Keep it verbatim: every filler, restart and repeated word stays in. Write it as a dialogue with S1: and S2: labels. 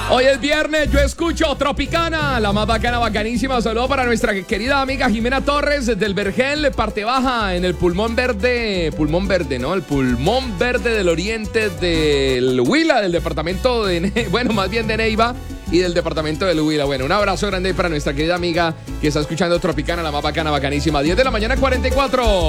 S1: Hoy es viernes, yo escucho Tropicana, la más bacana, bacanísima. Saludo para nuestra querida amiga Jimena Torres desde el Vergel, parte baja, en el pulmón verde, pulmón verde, ¿no? El pulmón verde del oriente del Huila, del departamento de, Ne- bueno, más bien de Neiva y del departamento del Huila. Bueno, un abrazo grande para nuestra querida amiga que está escuchando Tropicana, la más bacana, bacanísima. diez de la mañana, cuarenta y cuatro.